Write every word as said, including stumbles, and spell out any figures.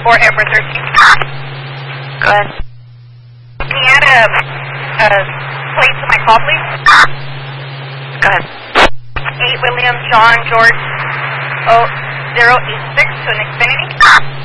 for Ember thirteen. Go ahead. Can you add a, a plate to my call, please? Go ahead. eight William John George oh, zero eight six to an Xfinity.